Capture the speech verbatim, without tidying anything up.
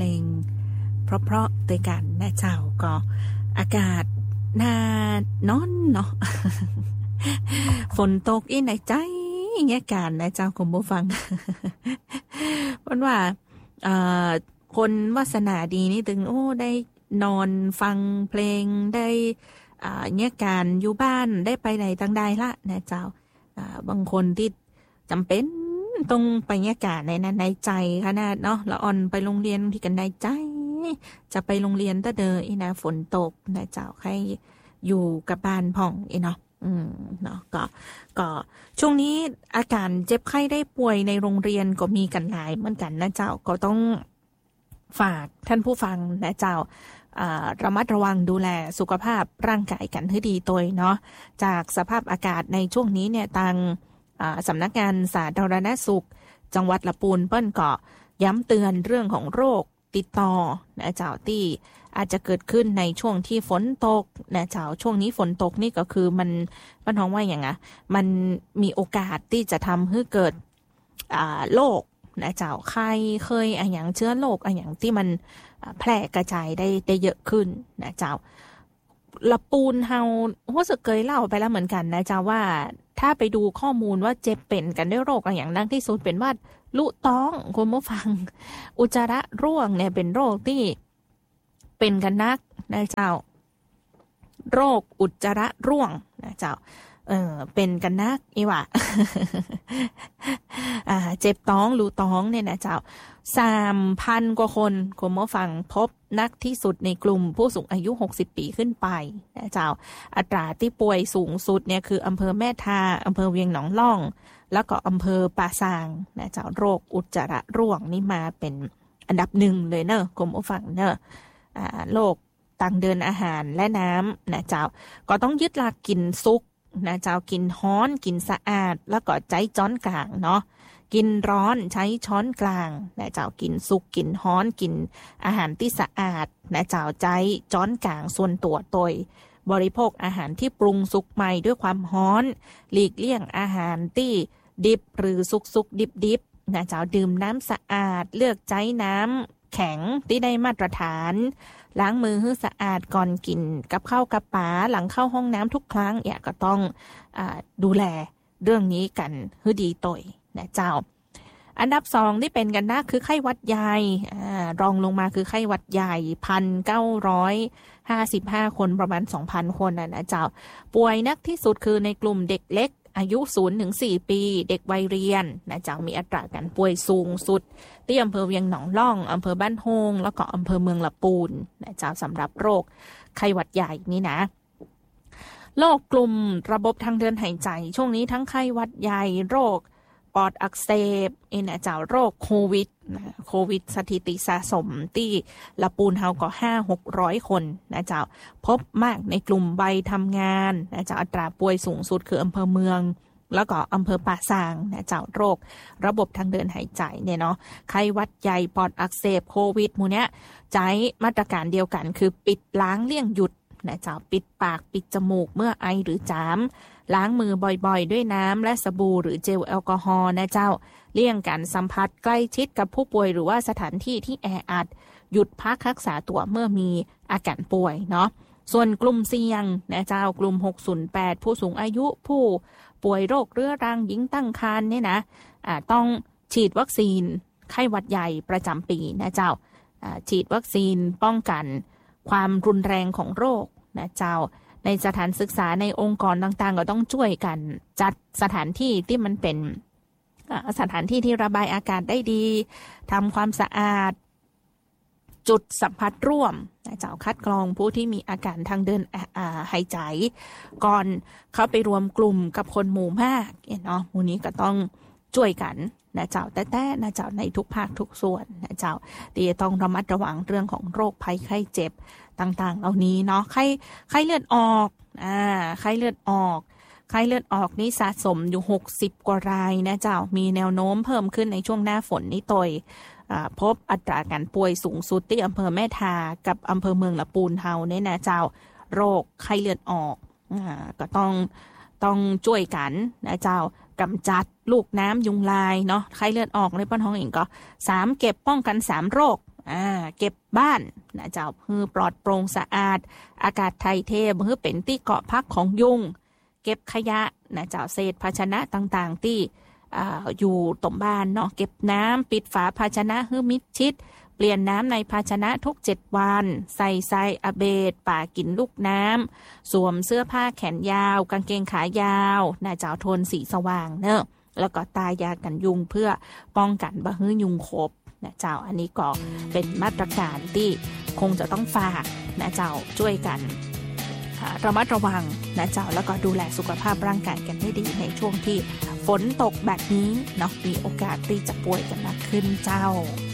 ลงเพราะๆด้วยกันนะเจ้าก็อากาศน่านอนเนาะ ฝนตกอีในใจเงี้ยกันนะเจ้าคุณผู้ฟัง เพราะว่าเอ่อคนวาสนาดีนี่ถึงโอ้ได้นอนฟังเพลงได้อ่าเงี้ยการอยู่บ้านได้ไปไหนต่างใดละนะเจ้าอ่าบางคนที่จำเป็นต้องไปเงี้ยการในนั้นในใจขนาดเนาะละอ่อนไปโรงเรียนที่กันในใจจะไปโรงเรียนตะเดออีนะฝนตกนะเจ้าใครอยู่กับบ้านพ่องอีเนาะอืมเนาะก็ก็ช่วงนี้อาการเจ็บไข้ได้ป่วยในโรงเรียนก็มีกันหลายเหมือนกันนะเจ้าก็ต้องฝากท่านผู้ฟังนะเจ้าระมัดระวังดูแลสุขภาพร่างกายกันให้ดีตัวเนาะจากสภาพอากาศในช่วงนี้เนี่ยทางสำนักงานสาธารณสุขจังหวัดละปูนเปิ้นก็ย้ำเตือนเรื่องของโรคติดต่อนะเจ้าที่อาจจะเกิดขึ้นในช่วงที่ฝนตกนะเจ้าช่วงนี้ฝนตกนี่ก็คือมันมันท้องว่าอย่างไงมันมีโอกาสที่จะทำให้เกิดโรคนะเจ้าไข้เคยอะไรอย่างเชื้อโรคอะไรอย่างที่มันแพร่กระจายได้ได้เยอะขึ้นนะเจ้าละปูนเฮาโหสึกเคยเล่าไปแล้วเหมือนกันนะเจ้าว่าถ้าไปดูข้อมูลว่าเจ็บเป็นกันด้วยโรคอะไรอย่างดังที่สุดเป็นว่าลุท้องคุณผู้ฟังอุจจาระร่วงเนี่ยเป็นโรคที่เป็นกันนักนะเจ้าโรคอุจจาระร่วงนะเจ้าเออเป็นกันนักอีว่า อ่าเจ็บท้องรูท้องเนี่ยนะเจ้าสามพันกว่าคนคุณผู้ฟังพบนักที่สุดในกลุ่มผู้สูงอายุหกสิบปีขึ้นไปนะเจ้าอัตราที่ป่วยสูงสุดเนี่ยคืออำเภอแม่ทาอำเภอเวียงหนองล่องแล้วก็อำเภอป่าซางนะเจ้าโรคอุจจาระร่วงนี่มาเป็นอันดับหนึ่งเลยเนอะคุณผู้ฟังเนอะอ่าโรคทางเดินอาหารและน้ำนะเจ้าก็ต้องยึดหลักกินซุกนะเจ้ากินฮ้อนกินสะอาดแล้วก็ใจจ้อนกลางเนาะกินร้อนใช้ช้อนกลางนะเจ้ากินสุกกินฮ้อนกินอาหารที่สะอาดนะเจ้าใจจ้อนกลางส่วนตัวโดยบริโภคอาหารที่ปรุงสุกใหม่ด้วยความฮ้อนหลีกเลี่ยงอาหารที่ดิบหรือสุกสุกดิบดิบนะเจ้าดื่มน้ำสะอาดเลือกใจน้ำแข็งที่ได้มาตรฐานล้างมือให้สะอาดก่อนกินกับข้าวกับปลาหลังเข้าห้องน้ำทุกครั้งอย่าก็ต้องอ่าดูแลเรื่องนี้กันให้ดีตัวนะเจ้าอันดับสองที่เป็นกันนะคือไข้หวัดใหญ่อ่ารองลงมาคือไข้หวัดใหญ่พันเก้าร้อยห้าสิบห้าคนประมาณสองพันคนนะนะเจ้าป่วยนักที่สุดคือในกลุ่มเด็กเล็กอายุศูนย์ถึงสี่ปีเด็กวัยเรียนนะเจ้ามีอัตราการป่วยสูงสุดที่อำเภอเวียงหนองล่องอำเภอบ้านโฮงแล้วก็อำเภอเมืองละปูนนะเจ้าสำหรับโรคไข้หวัดใหญ่นี่นะโรคกลุ่มระบบทางเดินหายใจช่วงนี้ทั้งไข้หวัดใหญ่โรคปอดอักเสบเอ็นเจ้าโรคโควิดนะโควิดสถิติสะสมที่ละปูนเฮาก็ ห้าหกร้อย คนนะเจ้าพบมากในกลุ่มวัยทำงานนะเจ้าอัตราป่วยสูงสุดคืออำเภอเมืองแล้วก็อำเภอป่าซางนะเจ้าโรคระบบทางเดินหายใจเนี่ยเนาะไข้หวัดใหญ่ปอดอักเสบโควิดหมู่เนี้ยใช้มาตรการเดียวกันคือปิดล้างเลี่ยงหยุดนะเจ้าปิดปากปิดจมูกเมื่อไอหรือจามล้างมือบ่อยๆด้วยน้ำและสบู่หรือเจลแอลกอฮอล์นะเจ้าเลี่ยงการสัมผัสใกล้ชิดกับผู้ป่วยหรือว่าสถานที่ที่แออัดหยุดพักรักษาตัวเมื่อมีอาการป่วยเนาะส่วนกลุ่มเสี่ยงนะเจ้ากลุ่มหกศูนย์แปดผู้สูงอายุผู้ป่วยโรคเรื้อรังหญิงตั้งครรภ์เนี่ยนะอ่าต้องฉีดวัคซีนไข้หวัดใหญ่ประจำปีนะเจ้าอ่าฉีดวัคซีนป้องกันความรุนแรงของโรคนะเจ้าในสถานศึกษาในองค์กรต่างๆก็ต้องช่วยกันจัดสถานที่ที่มันเป็นสถานที่ที่ระบายอากาศได้ดีทำความสะอาดจุดสัมผัสร่วมนะเจ้าคัดกรองผู้ที่มีอาการทางเดินหายใจก่อนเข้าไปรวมกลุ่มกับคนหมู่มากเนาะหมู่นี้ก็ต้องช่วยกันนะเจ้าแต่แต่นะเจ้าในทุกภาคทุกส่วนนะเจ้าที่จะต้องระมัดระวังเรื่องของโรคภัยไข้เจ็บต่างๆเหล่านี้เนาะไข้ไข้เลือดออกอ่าไข้เลือดออกไข้เลือดออกนี่สะสมอยู่หกสิบกว่ารายนะเจ้ามีแนวโน้มเพิ่มขึ้นในช่วงหน้าฝนนี้โดยพบอัตราการป่วยสูงสุดที่อำเภอแม่ทากับอำเภอเมืองละปูนเฮาเนี่ยนะเจ้าโรคไข้เลือดออกอ่าก็ต้องต้องช่วยกันนะเจ้ากำจัดลูกน้ำยุงลายเนาะไข้เลือดออกในป้อนท้องเองก็สามเก็บป้องกันสามโรคอ่าเก็บบ้านนะเจ้าเพื่อปลอดโปร่งสะอาดอากาศไทยเทเพื่อเป็นที่เกาะพักของยุงเก็บขยะนะเจ้าเศษภาชนะต่างๆที่อ่าอยู่ตรงบ้านเนาะเก็บน้ำปิดฝาภาชนะให้มิดชิดเปลี่ยนน้ำในภาชนะทุกเจ็ดวันใส่ไซอะเบดป่ากินลูกน้ำสวมเสื้อผ้าแขนยาวกางเกงขายาวนะเจ้าโทนสีสว่างเนอะแล้วก็ตายากันยุงเพื่อป้องกันบ่ให้ยุงขบนะเจ้าอันนี้ก็เป็นมาตรการที่คงจะต้องฝากนะเจ้าช่วยกันระมัดระวังนะเจ้าแล้วก็ดูแลสุขภาพร่างกายกันให้ดีในช่วงที่ฝนตกแบบนี้เนาะมีโอกาสที่จะป่วยกันมากขึ้นเจ้า